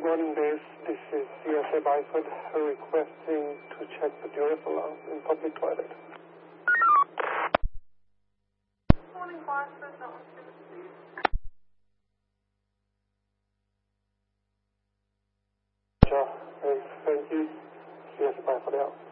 morning, this is USA Byford requesting to check the Duress alarm in public toilet. Morning, Byford, not on Thank you. USA Byford out.